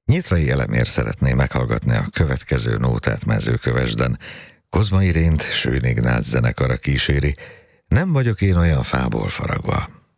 Nyitrai Elemér szeretné meghallgatni a következő nótát Mezőkövesden. Kozma Irént Schön Ignác zenekara kíséri. Nem vagyok én olyan fából faragva.